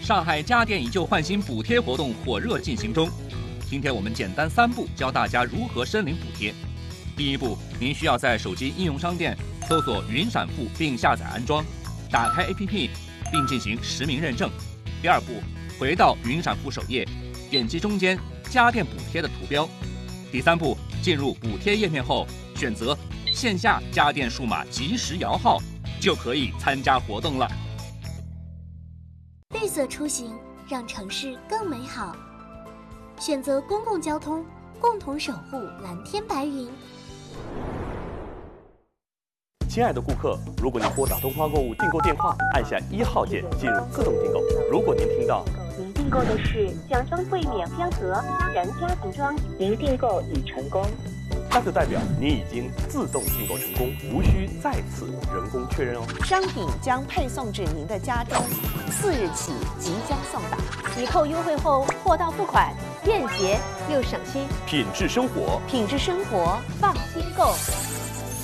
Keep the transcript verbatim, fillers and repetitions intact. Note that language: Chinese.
上海家电以旧换新补贴活动火热进行中。今天我们简单三步教大家如何申领补贴。第一步，您需要在手机应用商店搜索云闪付并下载安装，打开 A P P 并进行实名认证。第二步，回到云闪付首页，点击中间家电补贴的图标。第三步，进入补贴页面后，选择线下家电数码即时摇号，就可以参加活动了。 绿色出行，让城市更美好。选择公共交通，共同守护蓝天白云。 亲爱的顾客，如果您拨打东方购物订购电话，按下一号键进入自动订购。如果您听到您订购的是奖装柜免标盒家人家庭装，您订购已成功， 那就代表您已经自动订购成功，无需再次人工确认哦。 商品将配送至您的家中，四日起即将送达。抵扣优惠后，货到付款，便捷又省心。 品质生活， 品质生活，放心购。